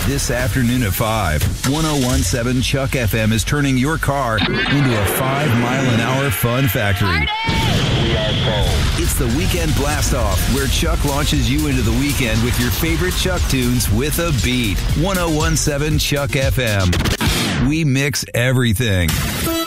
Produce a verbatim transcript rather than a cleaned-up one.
This afternoon at five, one oh one point seven Chuck F M is turning your car into a five-mile-an-hour fun factory. It's the Weekend Blast-Off, where Chuck launches you into the weekend with your favorite Chuck tunes with a beat. one oh one point seven Chuck F M. We mix everything.